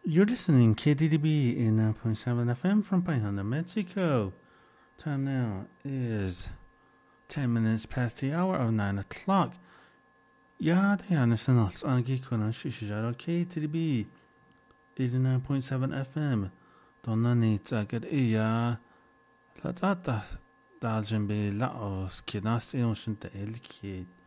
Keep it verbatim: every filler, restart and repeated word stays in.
You're listening K D D B eighty-nine point seven F M from Pajana, Mexico. Time now is ten minutes past the hour of nine o'clock. Ja, det är nästan alls angikuna shishijaro K D D B eighty-nine point seven F M. Donna nita gad iya la tata daljin be laos kinasti ocean de elki